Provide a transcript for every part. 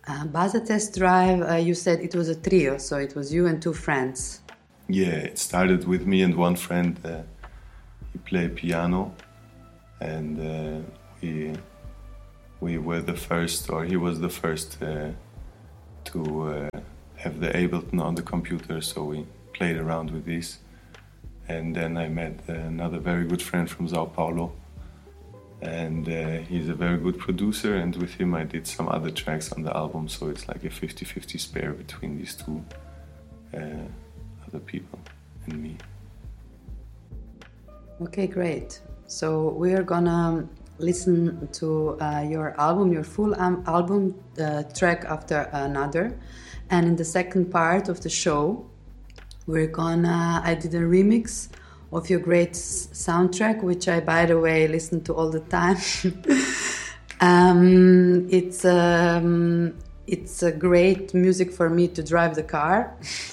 Baza Test Drive, you said it was a trio, so it was you and two friends. Yeah, it started with me and one friend. He played piano, and we were the first, or he was the first to have the Ableton on the computer, so we played around with this. And then I met another very good friend from Sao Paulo, and he's a very good producer, and with him I did some other tracks on the album, so it's like a 50-50 spare between these two other people and me. Okay, great. So we are gonna listen to your album, your full album, track after another. And in the second part of the show, I did a remix of your great soundtrack, which I, by the way, listen to all the time. It's a great music for me to drive the car.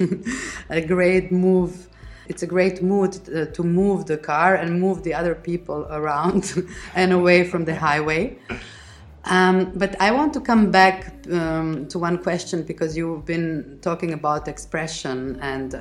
It's a great mood to move the car and move the other people around and away from the highway. But I want to come back to one question, because you've been talking about expression and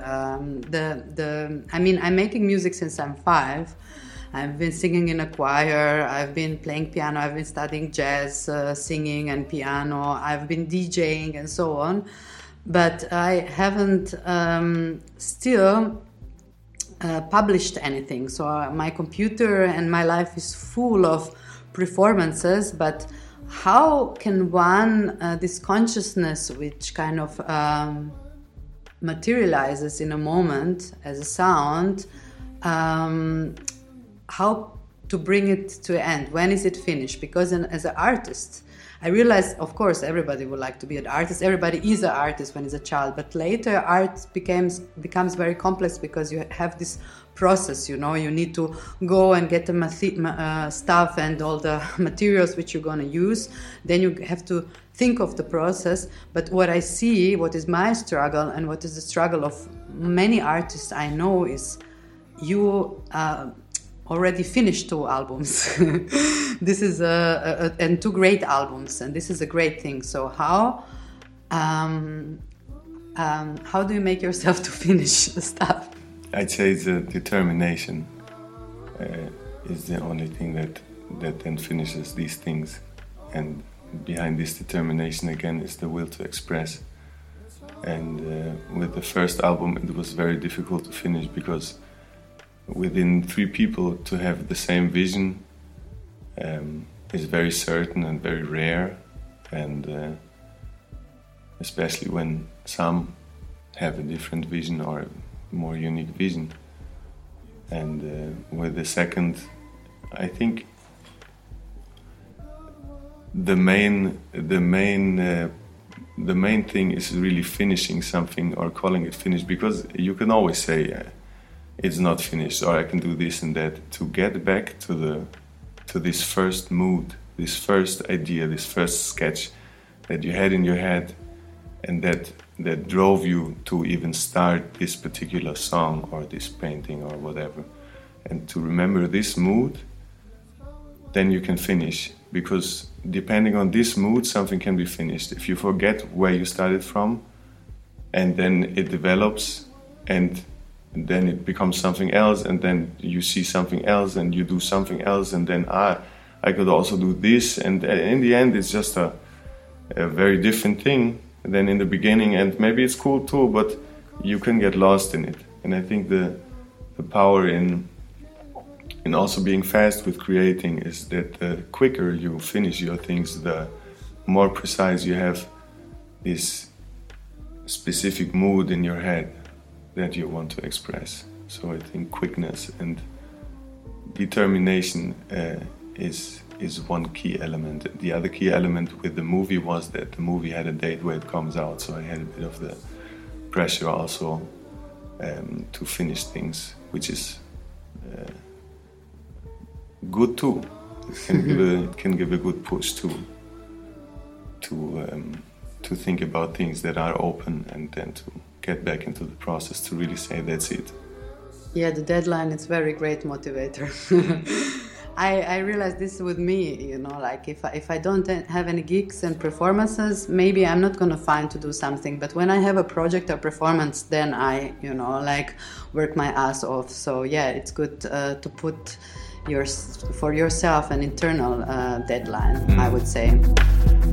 I'm making music since I'm 5. I've been singing in a choir, I've been playing piano, I've been studying jazz, singing and piano, I've been DJing and so on. But I haven't still published anything. So my computer and my life is full of performances, but how can one, this consciousness which kind of materializes in a moment as a sound, how to bring it to an end? When is it finished? Because as an artist, I realized, of course, everybody would like to be an artist. Everybody is an artist when he's a child, but later art becomes very complex, because you have this process, you need to go and get the stuff and all the materials which you're going to use. Then you have to think of the process. But what I see, what is my struggle and what is the struggle of many artists I know, is you already finished 2 albums. This is and 2 great albums, and this is a great thing. So how do you make yourself to finish the stuff? I'd say the determination is the only thing that then finishes these things, and behind this determination again is the will to express. And with the first album it was very difficult to finish, because within 3 people to have the same vision is very certain and very rare, and especially when some have a different vision or a more unique vision. And with the second, I think the main thing is really finishing something or calling it finished, because you can always say it's not finished, or I can do this and that. To get back to this first mood, this first idea, this first sketch that you had in your head, and that drove you to even start this particular song or this painting or whatever, and to remember this mood, then you can finish. Because depending on this mood, something can be finished. If you forget where you started from, and then it develops, and then it becomes something else, and then you see something else, and you do something else, and then I could also do this, and in the end it's just a very different thing than in the beginning, and maybe it's cool too, but you can get lost in it. And I think the power in also being fast with creating is that the quicker you finish your things, the more precise you have this specific mood in your head that you want to express. So I think quickness and determination is one key element. The other key element with the movie was that the movie had a date where it comes out, so I had a bit of the pressure also to finish things, which is good too. It can give a good push to think about things that are open, and then to get back into the process to really say that's it. Yeah, the deadline is very great motivator. I realized this with me, you know, like if I don't have any gigs and performances, maybe I'm not going to find to do something. But when I have a project or performance, then I, you know, like work my ass off. So yeah, it's good to put for yourself an internal deadline, I would say.